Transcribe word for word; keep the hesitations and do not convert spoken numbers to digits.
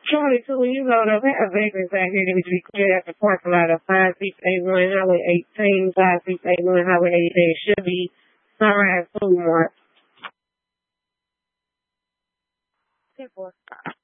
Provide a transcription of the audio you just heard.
twenty-two, when you load up, have vagrants out here that need to be cleared at the parking lot of five six eight one Highway eighteen, five six eight one Highway eighteen. Should be Sunrise Food Mart. ten four.